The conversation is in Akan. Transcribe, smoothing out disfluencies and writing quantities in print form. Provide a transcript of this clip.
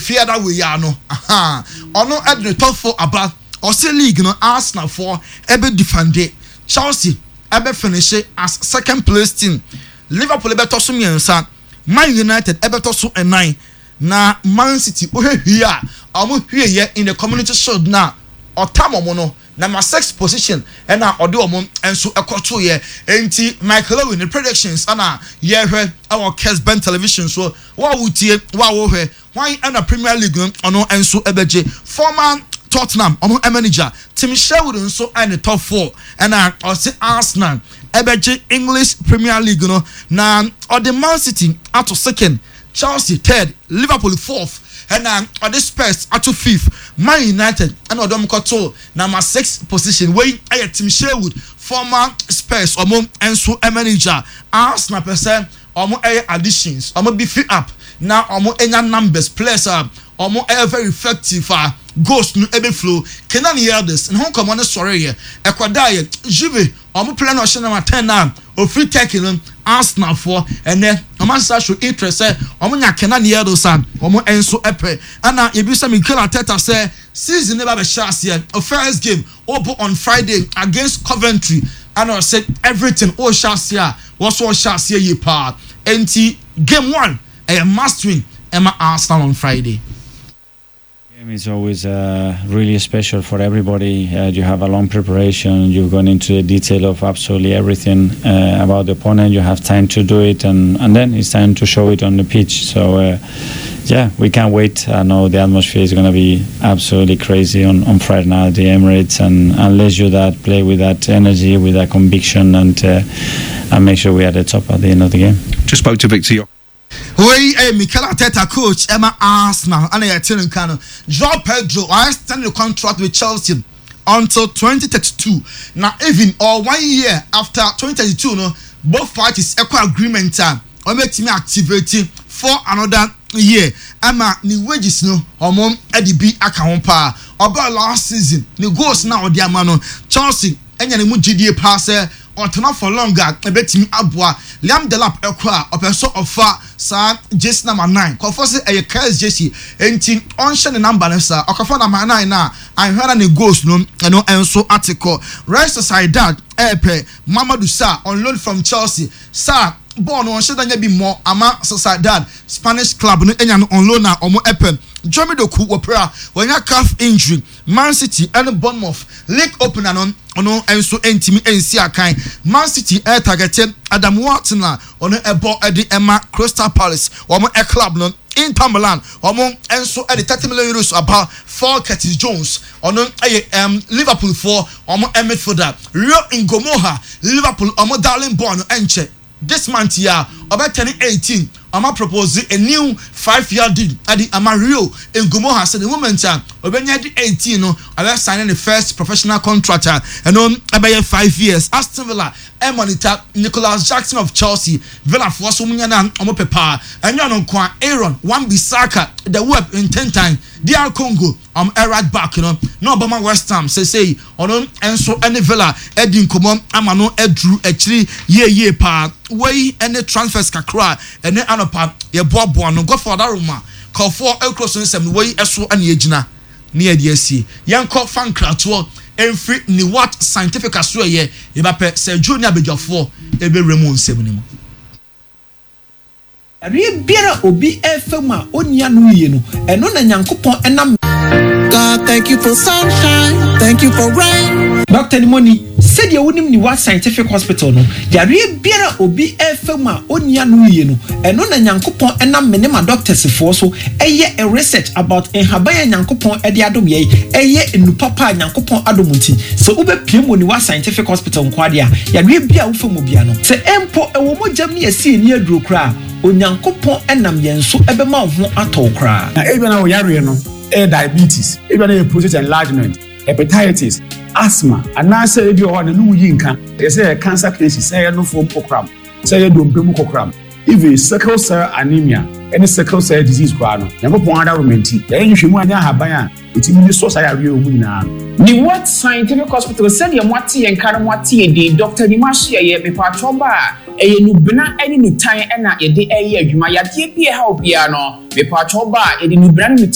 fear that we are no ono at the top 4 aba or say league no Arsenal for ebe defend Chelsea ebe finish as second place team Liverpool ebe to so miensa Man United ebe to so 9 na Man City here omo here in the Community Shield na otamo no number 6 position and na ode omo enso ekoto ye enti Michael Owen the predictions ana ye hwe our Kesben television so wa wutie wa wo hwe why na Premier League ono enso ebeje former Tottenham omo manager Tim Sherwood nso in the top 4 and na Arsenal ebeje English Premier League no na the Man City at second, Chelsea third, Liverpool 4th, and on the Spurs at 5th, Man United and Odom Koto number 6 position. Where I Tim Sherwood, former Spurs omo enso manager Arsenal percent omo additions omo beef up now omo enya numbers players omo very effective goals no ebe flow Kenan Yildiz and home come sorry here Ekwadaye Juve omo play no number 10 now o free tackling Arsenal for and then omansa show interest say omo nya Kenan Yildiz omo enso epe ana ebisa Mikel Arteta say season never be chance here a first game open on Friday against Coventry and I said everything all chance here was all chance here you part enti game 1 a must win Emma Arsenal on Friday. It's always really special for everybody. You have a long preparation. You've gone into the detail of absolutely everything about the opponent. You have time to do it, and then it's time to show it on the pitch. So, yeah, we can't wait. I know the atmosphere is going to be absolutely crazy on Friday night at the Emirates, and unless you play with that energy, with that conviction, and make sure we are at the top at the end of the game. Just spoke to Victor. Mikel Arteta coach Emma Arsenal and I tell Kano João Pedro I stand the contract with Chelsea until 2032. Now even or 1 year after 2032 no both parties equal agreement or make me activate for another year. Emma ni wages no or EDB account pa about last season ni goals now the amano Chelsea enya ni mu GDA pass or turn for longer a bet me abwa Liam Delap Ekwa or person of Sir Jesse number 9. Confess a case Jesse and on the number sir or confirm number 9 now. I heard any ghost no and no answer article. Rest aside that Epe Mamadou Sarr on loan from Chelsea. Sir born on should be more ama Sociedad Spanish club no enya on loan na omo Epe. Jeremy Doku opera when your calf injury Man City and Bournemouth league opener on enso entimi ensi akan Man City targeted Adam Watson on a ball at the Emma Crystal Palace omo a club no in Milan omo enso at the 30 million euros about for Curtis Jones on Liverpool for omo midfielder Rio Ngomoha Liverpool omo darling born enche this month here about turning 18 I'ma propose a new 5-year deal at the Amario in Ngomoha said the moment obenya di 18 no I signing the first professional contract and on about 5 years Aston Villa monitor Nicholas Jackson of Chelsea Villa for so munya na omo pepa and you know Aaron Wan-Bissaka the web in 10 time DR Congo right back no Obama West Ham say on enso any Villa Edin Komom amano edru actually ye pa way any transfers kakra and anopa ye boa no go for that room call for across some way eso and yegina near the AC yanko fan krato every ni what scientific aso ye ebape Sir Junior Bejafo ebe Raymond Sebunim Ari biara obi efema onia no ye no eno na Nyankopon enam God, thank you for sunshine, thank you for rain. Dr. Nimoni said you wouldn't ni what scientific hospital no Ari biara obi efema onia no ye no eno na Nyankopon enam me ne ma doctors for so eye a research about enhabaya Nyankopon ede adom ye eye enupapa Nyankopon adomunti so ube piemo ni what scientific hospital nkwade a Ari bia wo femu bia no se empo ewo mojam ne asi ni aduro kra Onyankopon enam yenso ebema ho atokra na ebe na wo yare no diabetes ebe na prostate enlargement hepatitis asthma anase ebi o na nu yi nka say cancer cases say no form program say dompemu program even sickle cell anemia any sickle cell disease kwa no Nyankopon ada romenti ya nhwemu anya haban a etimi ni so say awe omu nyina ni what scientific hospital said ya mwati yenka no mwati ye Dr. Nimashi ye me patroba eye nubna eni nutan na ye de eye adwuma ya de bia ha obia no me patroba ye de nubna